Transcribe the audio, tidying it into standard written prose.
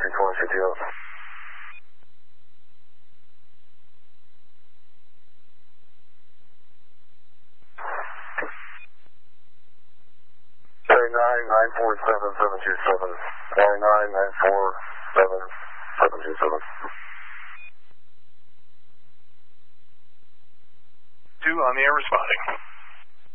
320 CTO. Say 9947727. 9947727. 2 on the air responding.